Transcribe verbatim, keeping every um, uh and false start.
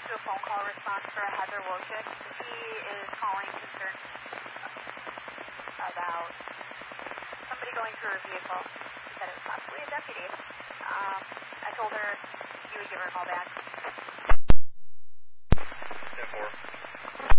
to a phone call response for Heather Wojcik. He is calling concerned about somebody going through her vehicle. He said it was possibly a deputy.